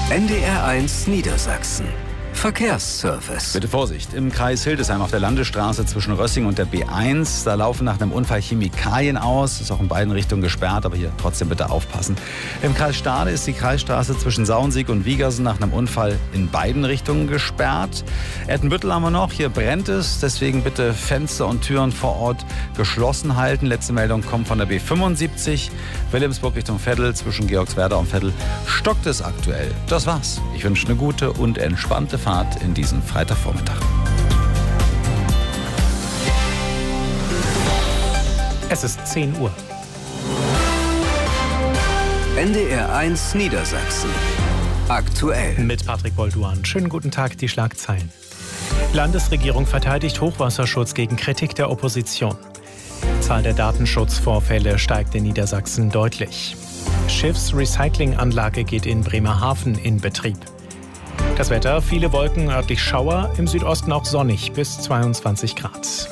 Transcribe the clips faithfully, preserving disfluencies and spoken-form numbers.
N D R eins Niedersachsen. Verkehrsservice. Bitte Vorsicht, im Kreis Hildesheim auf der Landesstraße zwischen Rössing und der B eins. Da laufen nach einem Unfall Chemikalien aus. Ist auch in beiden Richtungen gesperrt, aber hier trotzdem bitte aufpassen. Im Kreis Stade ist die Kreisstraße zwischen Sauensig und Wiegersen nach einem Unfall in beiden Richtungen gesperrt. Ettenbüttel haben wir noch, hier brennt es. Deswegen bitte Fenster und Türen vor Ort geschlossen halten. Letzte Meldung kommt von der B fünfundsiebzig. Wilhelmsburg Richtung Veddel, zwischen Georgswerda und Veddel stockt es aktuell. Das war's. Ich wünsche eine gute und entspannte Fahrt in diesen Freitagvormittag. Es ist zehn Uhr. N D R eins Niedersachsen. Aktuell. Mit Patrick Bolduan. Schönen guten Tag, die Schlagzeilen. Landesregierung verteidigt Hochwasserschutz gegen Kritik der Opposition. Zahl der Datenschutzvorfälle steigt in Niedersachsen deutlich. Schiffsrecyclinganlage geht in Bremerhaven in Betrieb. Das Wetter, viele Wolken, örtlich Schauer, im Südosten auch sonnig bis zweiundzwanzig Grad.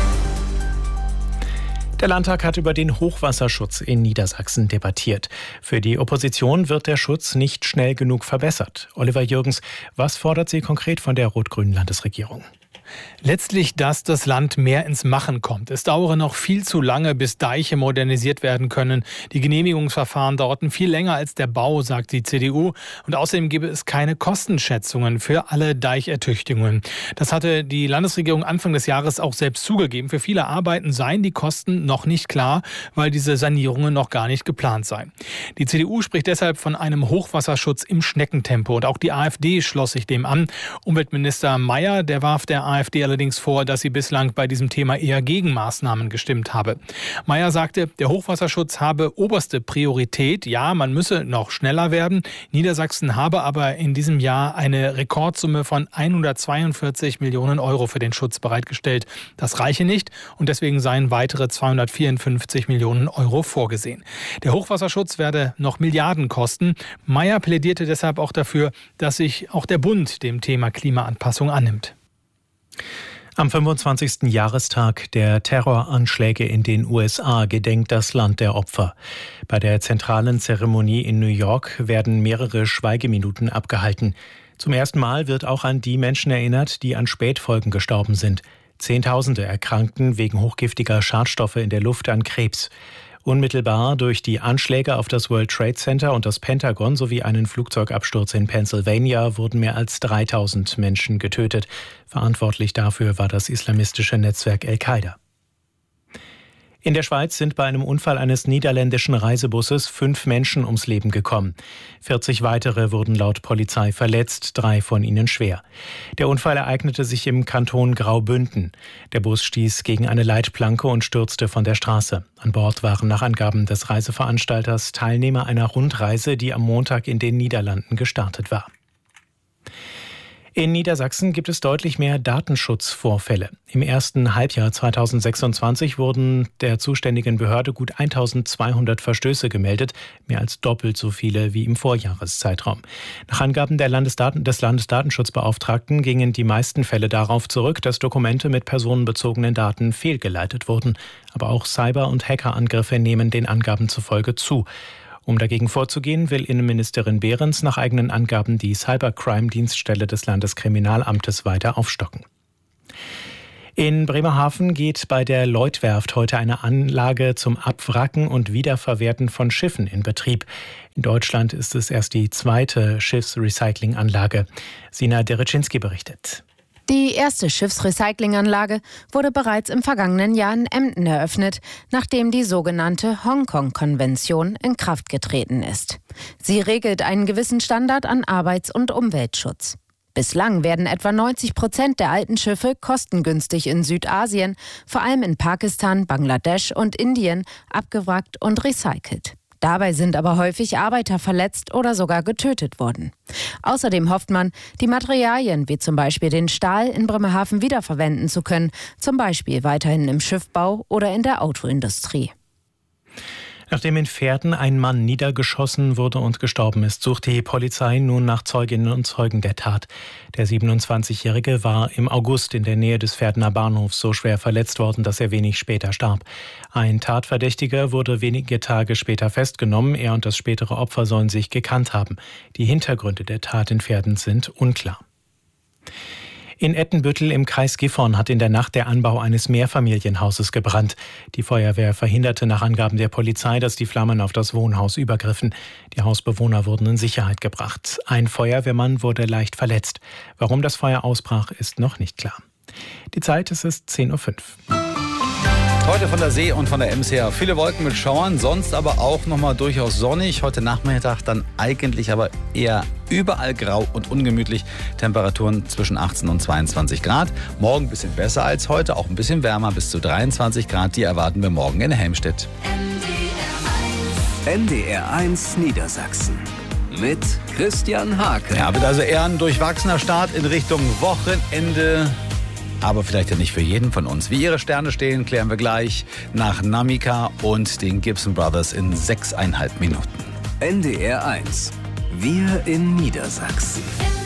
Der Landtag hat über den Hochwasserschutz in Niedersachsen debattiert. Für die Opposition wird der Schutz nicht schnell genug verbessert. Oliver Jürgens, was fordert sie konkret von der rot-grünen Landesregierung? Letztlich, dass das Land mehr ins Machen kommt. Es dauere noch viel zu lange, bis Deiche modernisiert werden können. Die Genehmigungsverfahren dauerten viel länger als der Bau, sagt die C D U. Und außerdem gebe es keine Kostenschätzungen für alle Deichertüchtigungen. Das hatte die Landesregierung Anfang des Jahres auch selbst zugegeben. Für viele Arbeiten seien die Kosten noch nicht klar, weil diese Sanierungen noch gar nicht geplant seien. Die C D U spricht deshalb von einem Hochwasserschutz im Schneckentempo. Und auch die AfD schloss sich dem an. Umweltminister Mayer, der warf der AfD allerdings vor, dass sie bislang bei diesem Thema eher gegen Maßnahmen gestimmt habe. Mayer sagte, der Hochwasserschutz habe oberste Priorität. Ja, man müsse noch schneller werden. Niedersachsen habe aber in diesem Jahr eine Rekordsumme von hundertzweiundvierzig Millionen Euro für den Schutz bereitgestellt. Das reiche nicht und deswegen seien weitere zweihundertvierundfünfzig Millionen Euro vorgesehen. Der Hochwasserschutz werde noch Milliarden kosten. Mayer plädierte deshalb auch dafür, dass sich auch der Bund dem Thema Klimaanpassung annimmt. Am fünfundzwanzigsten Jahrestag der Terroranschläge in den U S A gedenkt das Land der Opfer. Bei der zentralen Zeremonie in New York werden mehrere Schweigeminuten abgehalten. Zum ersten Mal wird auch an die Menschen erinnert, die an Spätfolgen gestorben sind. Zehntausende erkrankten wegen hochgiftiger Schadstoffe in der Luft an Krebs. Unmittelbar durch die Anschläge auf das World Trade Center und das Pentagon sowie einen Flugzeugabsturz in Pennsylvania wurden mehr als dreitausend Menschen getötet. Verantwortlich dafür war das islamistische Netzwerk Al-Qaida. In der Schweiz sind bei einem Unfall eines niederländischen Reisebusses fünf Menschen ums Leben gekommen. vierzig weitere wurden laut Polizei verletzt, drei von ihnen schwer. Der Unfall ereignete sich im Kanton Graubünden. Der Bus stieß gegen eine Leitplanke und stürzte von der Straße. An Bord waren nach Angaben des Reiseveranstalters Teilnehmer einer Rundreise, die am Montag in den Niederlanden gestartet war. In Niedersachsen gibt es deutlich mehr Datenschutzvorfälle. Im ersten Halbjahr zweitausendsechsundzwanzig wurden der zuständigen Behörde gut eintausendzweihundert Verstöße gemeldet, mehr als doppelt so viele wie im Vorjahreszeitraum. Nach Angaben der Landesdaten, des Landesdatenschutzbeauftragten gingen die meisten Fälle darauf zurück, dass Dokumente mit personenbezogenen Daten fehlgeleitet wurden. Aber auch Cyber- und Hackerangriffe nehmen den Angaben zufolge zu. Um dagegen vorzugehen, will Innenministerin Behrens nach eigenen Angaben die Cybercrime-Dienststelle des Landeskriminalamtes weiter aufstocken. In Bremerhaven geht bei der Lloyd-Werft heute eine Anlage zum Abwracken und Wiederverwerten von Schiffen in Betrieb. In Deutschland ist es erst die zweite Schiffsrecyclinganlage. Sina Dereczynski berichtet. Die erste Schiffsrecyclinganlage wurde bereits im vergangenen Jahr in Emden eröffnet, nachdem die sogenannte Hongkong-Konvention in Kraft getreten ist. Sie regelt einen gewissen Standard an Arbeits- und Umweltschutz. Bislang werden etwa neunzig Prozent der alten Schiffe kostengünstig in Südasien, vor allem in Pakistan, Bangladesch und Indien, abgewrackt und recycelt. Dabei sind aber häufig Arbeiter verletzt oder sogar getötet worden. Außerdem hofft man, die Materialien wie zum Beispiel den Stahl in Bremerhaven wiederverwenden zu können, zum Beispiel weiterhin im Schiffbau oder in der Autoindustrie. Nachdem in Verden ein Mann niedergeschossen wurde und gestorben ist, sucht die Polizei nun nach Zeuginnen und Zeugen der Tat. Der siebenundzwanzigjährige war im August in der Nähe des Verdener Bahnhofs so schwer verletzt worden, dass er wenig später starb. Ein Tatverdächtiger wurde wenige Tage später festgenommen. Er und das spätere Opfer sollen sich gekannt haben. Die Hintergründe der Tat in Verden sind unklar. In Ettenbüttel im Kreis Gifhorn hat in der Nacht der Anbau eines Mehrfamilienhauses gebrannt. Die Feuerwehr verhinderte nach Angaben der Polizei, dass die Flammen auf das Wohnhaus übergriffen. Die Hausbewohner wurden in Sicherheit gebracht. Ein Feuerwehrmann wurde leicht verletzt. Warum das Feuer ausbrach, ist noch nicht klar. Die Zeit ist es zehn Uhr fünf. Heute von der See und von der Ems her viele Wolken mit Schauern, sonst aber auch nochmal durchaus sonnig. Heute Nachmittag dann eigentlich aber eher überall grau und ungemütlich. Temperaturen zwischen achtzehn und zweiundzwanzig Grad. Morgen ein bisschen besser als heute, auch ein bisschen wärmer, bis zu dreiundzwanzig Grad. Die erwarten wir morgen in Helmstedt. N D R eins Niedersachsen mit Christian Hake. Ja, wird also eher ein durchwachsener Start in Richtung Wochenende. Aber vielleicht ja nicht für jeden von uns. Wie ihre Sterne stehen, klären wir gleich nach Namika und den Gibson Brothers in sechseinhalb Minuten. N D R eins. Wir in Niedersachsen.